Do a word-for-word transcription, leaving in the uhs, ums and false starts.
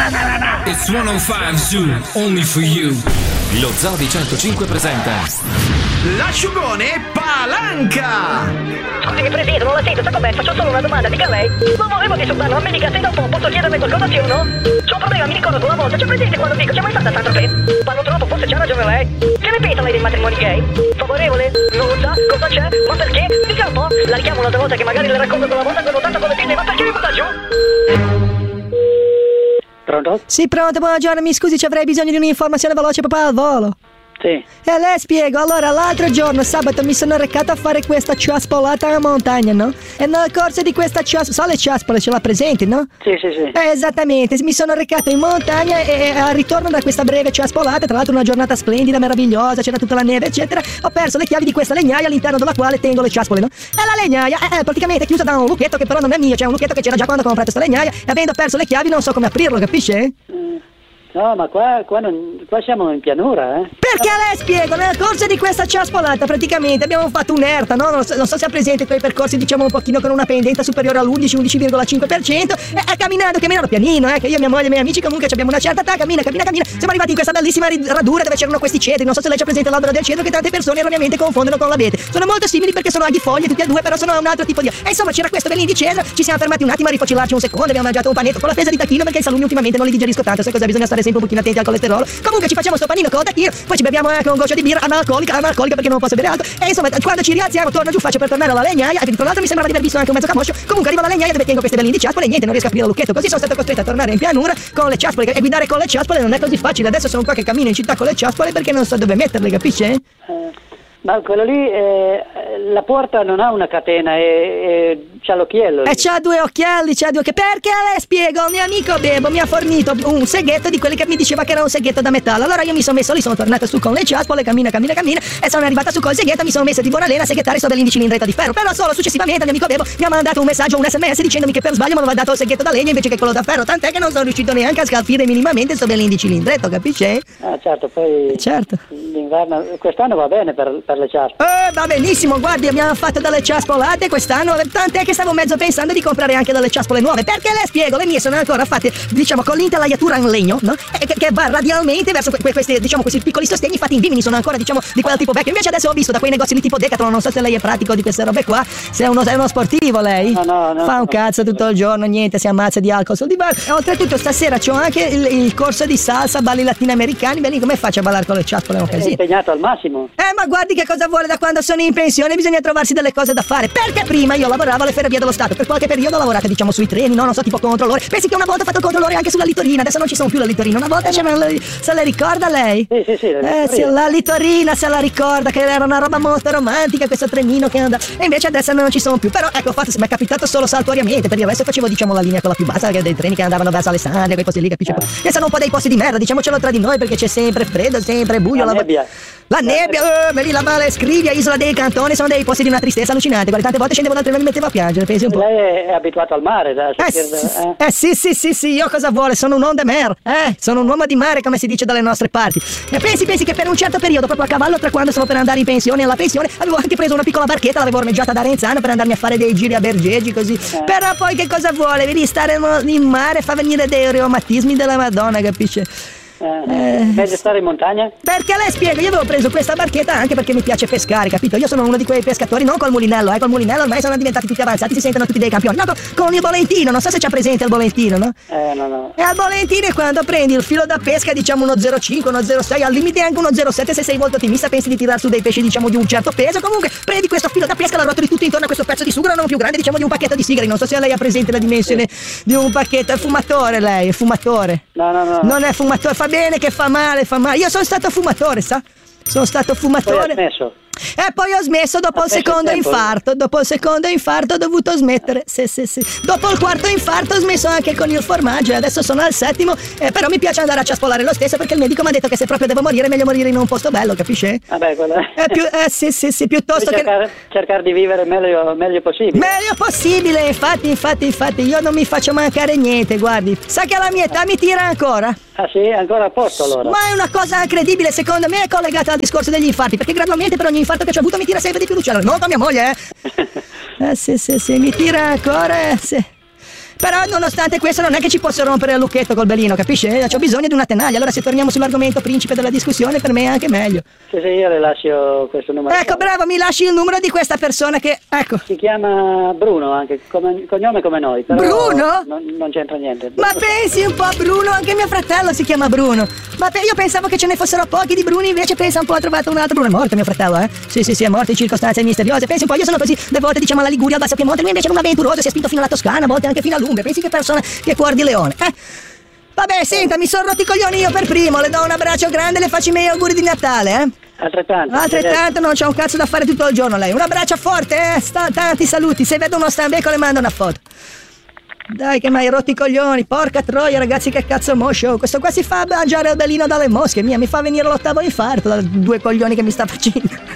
It's centocinque Zoo, only for you. Lo Zoo di centocinque presenta l'asciugone Palanca. Scusi Presidente, non la sento, sta com'è? Faccio solo una domanda, dica lei. Non volevo disturbarlo, ma mi dica se dopo posso chiederle qualcosa sì o no? C'ho un problema, mi ricordo una volta, c'è presente quando dico, c'è mai stata tanto che parlo troppo, forse c'ha ragione lei. Che ne pensa lei dei matrimoni gay? Favorevole? Non lo sa? Cosa c'è? Ma perché? Dica un po', la richiamo un'altra volta che magari le racconto quella volta quando tanto come pinne, ma perché mi butta giù? Pronto? Sì, pronto, buongiorno, mi scusi, ci avrei bisogno di un'informazione veloce proprio al volo. Sì. E le spiego, allora l'altro giorno, sabato, mi sono recato a fare questa ciaspolata a montagna, no? E nel corso di questa ciaspolata, so le ciaspole, ce l'ha presente, no? Sì, sì, sì. Eh, esattamente, mi sono recato in montagna e, e al ritorno da questa breve ciaspolata, tra l'altro una giornata splendida, meravigliosa, c'era tutta la neve, eccetera, ho perso le chiavi di questa legnaia all'interno della quale tengo le ciaspole, no? E la legnaia è, è praticamente chiusa da un lucchetto che però non è mio, cioè un lucchetto che c'era già quando ho comprato questa legnaia e avendo perso le chiavi non so come aprirlo, capisce? Mm. No, ma qua, qua, non, qua siamo in pianura, eh? Perché le spiego, nel corso di questa ciaspolata praticamente abbiamo fatto un'erta, no? Non so, non so se ha presente quei percorsi, diciamo, un pochino con una pendenza superiore all'undici undici virgola cinque per cento e, e camminando, camminando pianino, eh, che io, mia moglie e i miei amici comunque abbiamo una certa età, cammina, cammina, cammina, siamo arrivati in questa bellissima radura dove c'erano questi cedri, non so se lei c'ha presente l'albero del cedro che tante persone erroneamente confondono con l'abete. Sono molto simili perché sono aghifoglie tutti e due, però sono un altro tipo di... E insomma c'era questo bellin di cedro, ci siamo fermati un attimo a rifocilarci un secondo, abbiamo mangiato un panetto con la fesa di tacchino perché i salumi ultimamente non li digerisco tanto, sai cosa, bisogna stare sempre un pochino attenti al colesterolo. Comunque ci facciamo sto panino con tacchino, poi ci beviamo anche un goccio di birra analcolica, analcolica perché non posso bere altro. E insomma, quando ci rialziamo, torno giù, faccio per tornare alla legnaia. E tra l'altro mi sembra di aver visto anche un mezzo camoscio. Comunque arrivo alla legnaia dove tengo queste belline di ciaspole e niente, non riesco a aprire il lucchetto. Così sono stato costretto a tornare in pianura con le ciaspole. E guidare con le ciaspole non è così facile. Adesso sono qua che cammino in città con le ciaspole perché non so dove metterle, capisce? Eh, ma quello lì, eh, la porta non ha una catena, e, e c'ha l'occhiello. E c'ha due occhiali, c'ha due occhiali. Perché le spiego, il mio amico Bebo mi ha fornito un seghetto di quelli che mi diceva che era un seghetto da metallo. Allora io mi sono messo lì, sono tornato su con le ciaspole, cammina, cammina, cammina, e sono arrivata su col seghetto, mi sono messa di buona lena a seghettare sto bell'indice cilindretta di ferro. Però solo successivamente il mio amico Bebo mi ha mandato un messaggio, un sms dicendomi che per sbaglio mi aveva dato il seghetto da legno invece che quello da ferro. Tant'è che non sono riuscito neanche a scalfire minimamente sto bell'indice cilindretto, capisce? Ah, certo, poi... Certo. L'inverno, quest'anno va bene per, per le ciaspole. Eh, va benissimo, guardi, abbiamo fatto delle ciaspolate quest'anno, tant'è che stavo mezzo pensando di comprare anche delle ciaspole nuove, perché le spiego, le mie sono ancora fatte, diciamo, con l'intelaiatura in legno, no? E che, che va radialmente verso que- que- questi, diciamo, questi piccoli sostegni fatti in vimini, sono ancora, diciamo, di quel tipo vecchio. Invece adesso ho visto da quei negozi lì tipo Decathlon, non so se lei è pratico di queste robe qua, se è uno, è uno sportivo lei. No, no, no. Fa un no, cazzo no, tutto il giorno, niente, si ammazza di alcol sul di bar. E oltretutto stasera c'ho anche il, il corso di salsa, balli latinoamericani, beh lì come faccio a ballare con le ciaspole? Un È casino. impegnato al massimo. Eh, ma guardi che cosa vuole da quando sono in pensione, bisogna trovarsi delle cose da fare. Perché prima io lavoravo alle ferrovie dello Stato, per qualche periodo ho lavorato, diciamo, sui treni, no? Non so, tipo controllore. Pensi che una volta ho fatto il controllore anche sulla litorina, adesso non ci sono più le litorine. Una volta c'era la... Se la ricorda lei? Sì, sì, sì. Eh, sì, la litorina se la ricorda, che era una roba molto romantica, questo trenino che andava. E invece adesso non ci sono più. Però ecco, fatto, mi è capitato solo saltuariamente, per il resto facevo, diciamo, la linea quella più bassa, che dei treni che andavano verso Alessandria, quei posti lì, capisci? Eh. Che sono un po' dei posti di merda, diciamocelo tra di noi, perché c'è sempre freddo, sempre buio. La la... nebbia. La nebbia, eh, me lì la Valle Scrivia, Isola dei Cantoni, sono dei posti di una tristezza allucinante. Guarda, tante volte scendevo dal treno e mi mettevo a piangere, pensi un po'. Lei è abituato al mare, da Eh, sentire, sì, eh? eh sì, sì, sì, sì, io cosa vuole? Sono un homme de mer, eh, sono un uomo di mare, come si dice dalle nostre parti. E pensi, pensi che per un certo periodo, proprio a cavallo tra quando stavo per andare in pensione e alla pensione, avevo anche preso una piccola barchetta, l'avevo ormeggiata da Renzano per andarmi a fare dei giri a Bergeggi, così. Eh. Però poi che cosa vuole? Vedi, stare in mare fa venire dei reumatismi della Madonna, capisce? Eh, eh, meglio stare in montagna? Perché le spiego, io avevo preso questa barchetta anche perché mi piace pescare, capito? Io sono uno di quei pescatori, non col mulinello, eh, col mulinello ormai sono diventati tutti avanzati, si sentono tutti dei campioni. No, con, con il bolentino, non so se c'ha presente il bolentino, no? Eh, no, no. E al bolentino è quando prendi il filo da pesca, diciamo uno zero cinque, uno zero sei, al limite anche uno zero sette se sei molto ottimista, pensi di tirar su dei pesci, diciamo, di un certo peso. Comunque, prendi questo filo da pesca, la rotoli tutto intorno a questo pezzo di sughero non più grande, diciamo, di un pacchetto di sigari. Non so se lei ha presente la dimensione di un pacchetto. È fumatore lei, è fumatore. No, no, no. Non è fumatore, fa bene che fa male, fa male. Io sono stato fumatore, sa? Sono stato Poi fumatore. ha smesso. E poi ho smesso dopo Ha il smesso secondo il tempo. infarto. Dopo il secondo infarto ho dovuto smettere. Sì, sì, sì. Dopo il quarto infarto ho smesso anche con il formaggio. E adesso sono al settimo. Eh, però mi piace andare a ciaspolare lo stesso, perché il medico mi ha detto che se proprio devo morire, è meglio morire in un posto bello, capisce? Vabbè, quello è. Eh, più, eh sì, sì, sì, piuttosto che. cercare, cercare di vivere meglio, meglio possibile. Meglio possibile, infatti, infatti, infatti, io non mi faccio mancare niente, guardi. Sa che alla mia età mi tira ancora? Ah sì? Ancora a posto allora? Ma è una cosa incredibile, secondo me è collegata al discorso degli infarti, perché gradualmente per ogni infarto che ho avuto mi tira sempre di più l'uccello. Non con mia moglie, eh? Eh sì, sì, sì, mi tira ancora, eh, sì. Però nonostante questo non è che ci posso rompere il lucchetto col belino, capisci? Eh, c'ho bisogno di una tenaglia. Allora se torniamo sull'argomento principe della discussione, per me è anche meglio. Sì, sì, io le lascio questo numero. Ecco, bravo, mi lasci il numero di questa persona che, ecco. Si chiama Bruno, anche come, cognome come noi. Però Bruno? Non, non c'entra niente. Ma pensi un po' a Bruno, anche mio fratello si chiama Bruno. Ma pe- io pensavo che ce ne fossero pochi di Bruni, invece pensa un po', ho trovato un altro Bruno. È morto mio fratello, eh? Sì, sì, sì, è morto in circostanze misteriose. Pensi un po', io sono così, le volte diciamo alla Liguria, al Basso Piemonte, lui invece è un avventuroso, si è spinto fino alla Toscana, a volte anche fino all'Umbria. Pensi che persona, che cuor di leone, eh? Vabbè, senta, mi sono rotti i coglioni io per primo, le do un abbraccio grande e le faccio i miei auguri di Natale, eh? Altrettanto. Altrettanto, non c'ho un cazzo da fare tutto il giorno lei. Un abbraccio forte, eh? Sta, tanti saluti, se vedo uno strambeco le mando una foto. Dai che mi hai rotto i coglioni, porca troia ragazzi, che cazzo moscio. Questo qua si fa mangiare il belino dalle mosche, mia, mi fa venire l'ottavo infarto da due coglioni che mi sta facendo.